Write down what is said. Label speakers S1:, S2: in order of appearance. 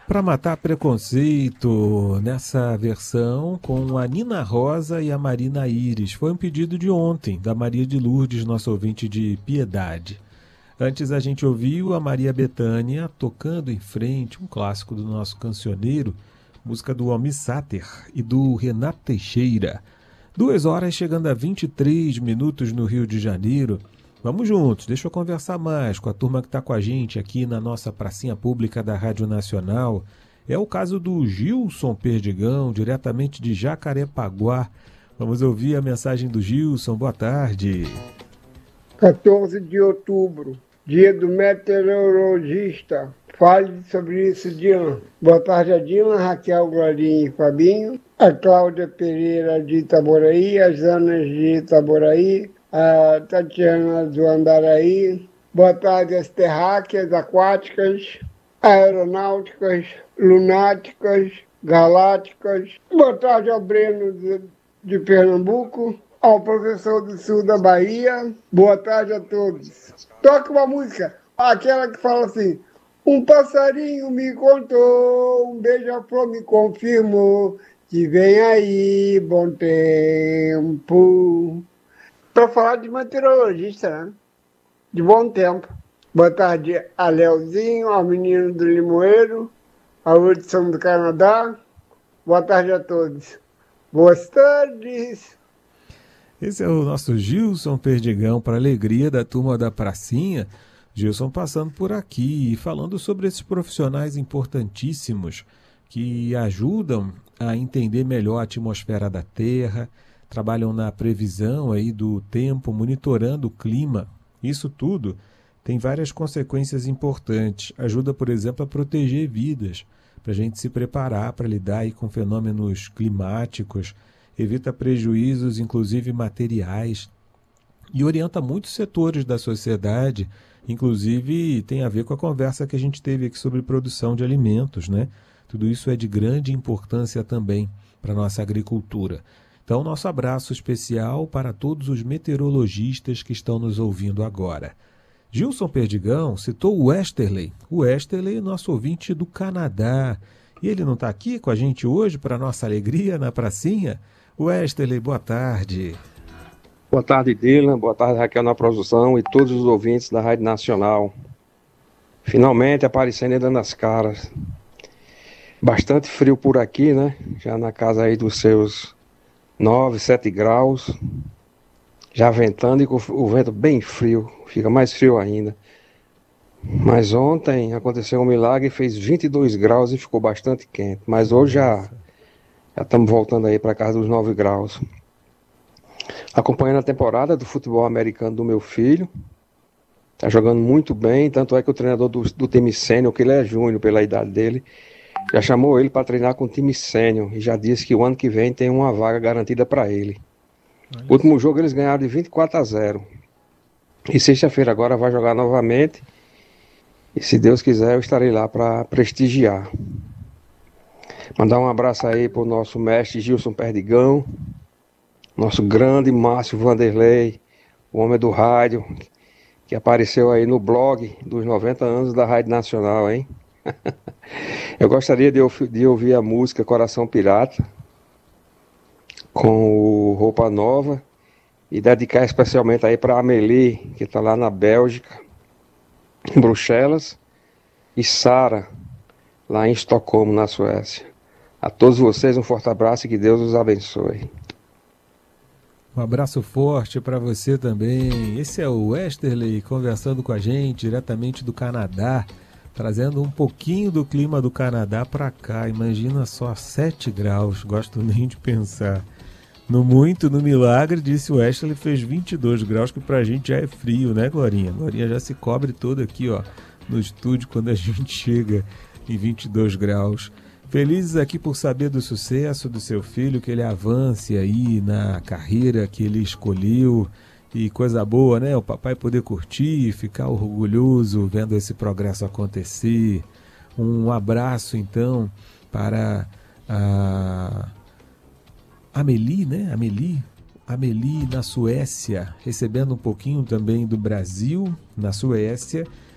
S1: Para matar preconceito, nessa versão com a Nina Rosa e a Marina Iris. Foi um pedido de ontem, da Maria de Lourdes, nosso ouvinte de Piedade. Antes a gente ouviu a Maria Bethânia tocando em frente, um clássico do nosso cancioneiro, música do Almir Sater e do Renato Teixeira. 2 horas chegando a 23 minutos no Rio de Janeiro. Vamos juntos, deixa eu conversar mais com a turma que está com a gente aqui na nossa pracinha pública da Rádio Nacional. É o caso do Gilson Perdigão, diretamente de Jacarepaguá. Vamos ouvir a mensagem do Gilson. Boa tarde.
S2: 14 de outubro, dia do meteorologista. Fale sobre isso, Diana. Boa tarde, a Diana, Raquel, Glorinha e Fabinho. A Cláudia Pereira de Itaboraí, as Anas de Itaboraí, a Tatiana do Andaraí. Boa tarde, as terráqueas, aquáticas, aeronáuticas, lunáticas, galácticas. Boa tarde ao Breno de Pernambuco, ao professor do sul da Bahia. Boa tarde a todos. Toca uma música, aquela que fala assim: um passarinho me contou, um beija-flor me confirmou, que vem aí, bom tempo. Para falar de meteorologista, né? De bom tempo. Boa tarde a Leozinho, ao menino do Limoeiro, ao Hudson do Canadá. Boa tarde a todos. Boas tardes.
S1: Esse é o nosso Gilson Perdigão, para a alegria da turma da pracinha. Gilson passando por aqui e falando sobre esses profissionais importantíssimos que ajudam a entender melhor a atmosfera da Terra, trabalham na previsão aí do tempo, monitorando o clima. Isso tudo tem várias consequências importantes. Ajuda, por exemplo, a proteger vidas, para a gente se preparar para lidar aí com fenômenos climáticos, evita prejuízos, inclusive materiais, e orienta muitos setores da sociedade, inclusive tem a ver com a conversa que a gente teve aqui sobre produção de alimentos, né? Tudo isso é de grande importância também para a nossa agricultura. Então, nosso abraço especial para todos os meteorologistas que estão nos ouvindo agora. Gilson Perdigão citou o Westerley. O Westerley é nosso ouvinte do Canadá. E ele não está aqui com a gente hoje, para nossa alegria, na pracinha? Westerley, boa tarde.
S3: Boa tarde, Dylan. Boa tarde, Raquel na produção e todos os ouvintes da Rádio Nacional. Finalmente aparecendo e dando as caras. Bastante frio por aqui, né? Já na casa aí dos seus 9, 7 graus. Já ventando e com o vento bem frio. Fica mais frio ainda. Mas ontem aconteceu um milagre e fez 22 graus e ficou bastante quente. Mas hoje já estamos voltando aí para casa dos 9 graus. Acompanhando a temporada do futebol americano do meu filho. Está jogando muito bem, tanto é que o treinador do time sênior, que ele é júnior pela idade dele, já chamou ele para treinar com o time sênior e já disse que o ano que vem tem uma vaga garantida para ele. O último jogo eles ganharam de 24-0. E sexta-feira agora vai jogar novamente. E se Deus quiser eu estarei lá para prestigiar. Mandar um abraço aí para o nosso mestre Gilson Perdigão, nosso grande Márcio Vanderlei, o homem do rádio, que apareceu aí no blog dos 90 anos da Rádio Nacional, hein? Eu gostaria de ouvir a música Coração Pirata, com o Roupa Nova, e dedicar especialmente aí para a Amélie, que está lá na Bélgica, em Bruxelas, e Sara, lá em Estocolmo, na Suécia. A todos vocês um forte abraço e que Deus os abençoe.
S1: Um abraço forte para você também. Esse é o Westerley conversando com a gente diretamente do Canadá, trazendo um pouquinho do clima do Canadá para cá. Imagina só, 7 graus, gosto nem de pensar. No muito, no milagre, disse o Westerley, fez 22 graus, que pra gente já é frio, né, Glorinha? Glorinha já se cobre toda aqui, ó, no estúdio, quando a gente chega em 22 graus. Felizes aqui por saber do sucesso do seu filho, que ele avance aí na carreira que ele escolheu. E coisa boa, né? O papai poder curtir, ficar orgulhoso vendo esse progresso acontecer. Um abraço, então, para a Amélie, né? Amélie na Suécia, recebendo um pouquinho também do Brasil, na Suécia.